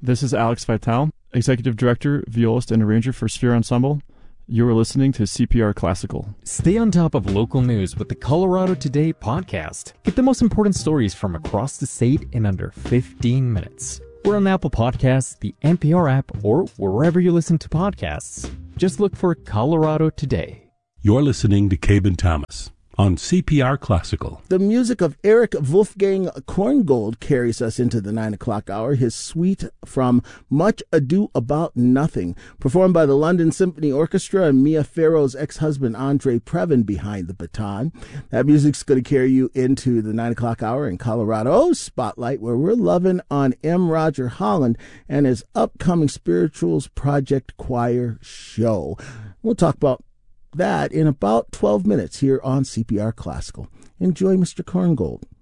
This is Alex Vital, Executive Director, Violist, and Arranger for Sphere Ensemble. You are listening to CPR Classical. Stay on top of local news with the Colorado Today podcast. Get the most important stories from across the state in under 15 minutes. We're on Apple Podcasts, the NPR app, or wherever you listen to podcasts. Just look for Colorado Today. You're listening to Cabin Thomas on CPR Classical. The music of Eric Wolfgang Korngold carries us into the 9 o'clock hour. His suite from Much Ado About Nothing, performed by the London Symphony Orchestra and Mia Farrow's ex-husband Andre Previn behind the baton. That music's going to carry you into the 9 o'clock hour in Colorado Spotlight, where we're loving on M. Roger Holland and his upcoming Spirituals Project Choir show. We'll talk about that in about 12 minutes here on CPR Classical. Enjoy Mr. Korngold.